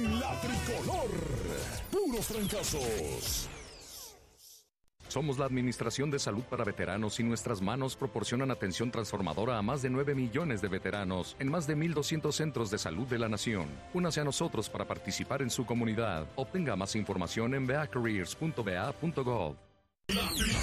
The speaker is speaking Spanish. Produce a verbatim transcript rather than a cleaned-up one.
en la tricolor. Puros fracasos. Somos la Administración de Salud para Veteranos y nuestras manos proporcionan atención transformadora a más de nueve millones de veteranos en más de mil doscientos centros de salud de la nación. Únase a nosotros para participar en su comunidad. Obtenga más información en v a careers punto v a punto gov.